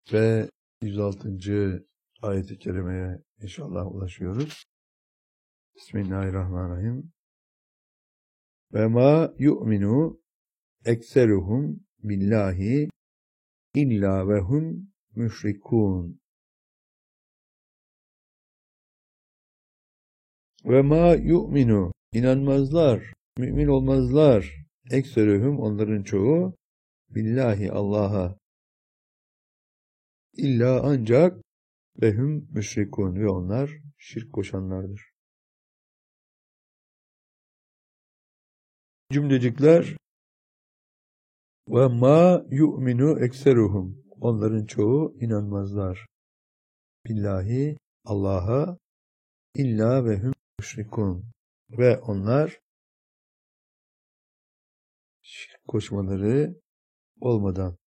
Ve 106. ayet-i kerimeye inşallah ulaşıyoruz. Bismillahirrahmanirrahim. Ve ma yu'minu ekseruhum billahi illa ve hum müşrikûn. Ve ma yu'minu, inanmazlar, mümin olmazlar. Ekseruhum, onların çoğu, billahi, Allah'a. İlla, ancak, ve hum müşrikûn, ve onlar şirk koşanlardır. Cümlecikler, ve ma yu'minu ekseruhum, onların çoğu inanmazlar. Billahi, Allah'a, illa ve hum müşrikûn, ve onlar şirk koşmaları olmadan.